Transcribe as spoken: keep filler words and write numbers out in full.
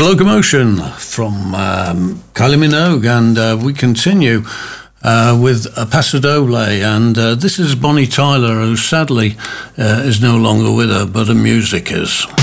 Locomotion from um, Kylie Minogue, and uh, we continue uh, with a Paso Doble, and uh, this is Bonnie Tyler, who sadly uh, is no longer with her, but her music is.